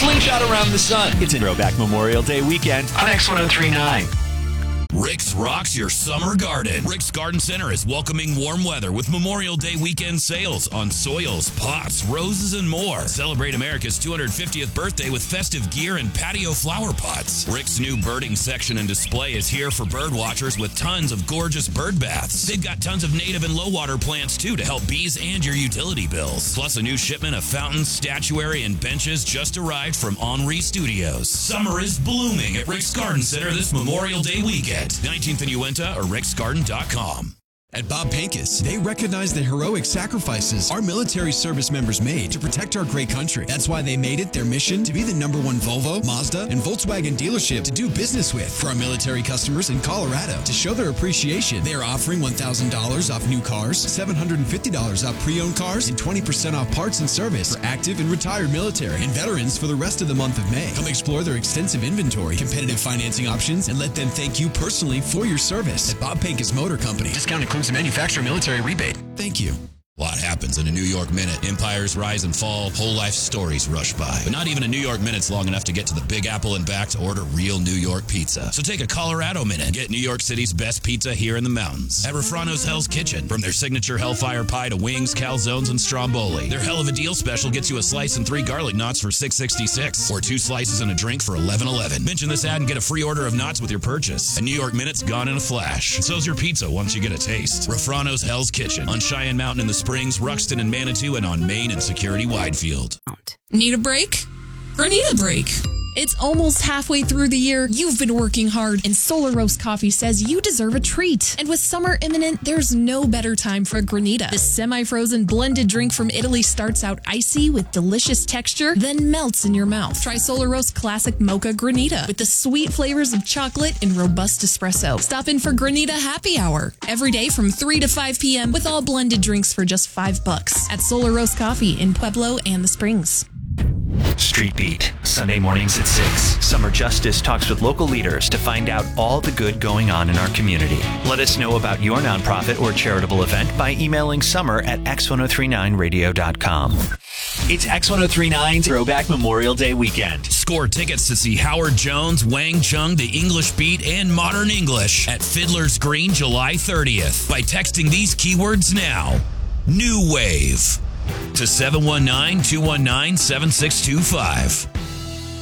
slingshot around the sun. It's a Throwback Memorial Day weekend On X1039. Rick's rocks your summer garden. Rick's Garden Center is welcoming warm weather with Memorial Day weekend sales on soils, pots, roses, and more. Celebrate America's 250th birthday with festive gear and patio flower pots. Rick's new birding section and display is here for bird watchers with tons of gorgeous bird baths. They've got tons of native and low water plants too to help bees and your utility bills. Plus a new shipment of fountains, statuary, and benches just arrived from Henri Studios. Summer is blooming at Rick's Garden Center this Memorial Day weekend. 19th and Uinta or ricksgarden.com. At Bob Pincus, they recognize the heroic sacrifices our military service members made to protect our great country. That's why they made it their mission to be the #1 Volvo, Mazda, and Volkswagen dealership to do business with. For our military customers in Colorado, to show their appreciation, they are offering $1,000 off new cars, $750 off pre-owned cars, and 20% off parts and service for active and retired military and veterans for the rest of the month of May. Come explore their extensive inventory, competitive financing options, and let them thank you personally for your service. At Bob Pincus Motor Company, discount includes a manufacturer military rebate. Thank you. A lot happens in a New York minute. Empires rise and fall, whole life stories rush by. But not even a New York minute's long enough to get to the Big Apple and back to order real New York pizza. So take a Colorado minute and get New York City's best pizza here in the mountains. At Refrano's Hell's Kitchen. From their signature Hellfire Pie to wings, calzones, and stromboli. Their Hell of a Deal special gets you a slice and 3 garlic knots for $6.66. Or 2 slices and a drink for $11.11. Mention this ad and get a free order of knots with your purchase. A New York minute's gone in a flash. So's your pizza once you get a taste. Refrano's Hell's Kitchen. On Cheyenne Mountain in the Springs, Ruxton and Manitou, and on Main and Security Widefield. Need a break? Granita break. It's almost halfway through the year. You've been working hard, and Solar Roast Coffee says you deserve a treat. And with summer imminent, there's no better time for a Granita. This semi-frozen blended drink from Italy starts out icy with delicious texture, then melts in your mouth. Try Solar Roast Classic Mocha Granita with the sweet flavors of chocolate and robust espresso. Stop in for Granita Happy Hour every day from 3 to 5 p.m. with all blended drinks for just $5 at Solar Roast Coffee in Pueblo and the Springs. Street Beat, Sunday mornings at 6. Summer Justice talks with local leaders to find out all the good going on in our community. Let us know about your nonprofit or charitable event by emailing summer@x1039radio.com. It's X1039's Throwback Memorial Day weekend. Score tickets to see Howard Jones, Wang Chung, The English Beat, and Modern English at Fiddler's Green July 30th by texting these keywords now. New Wave to 719-219-7625.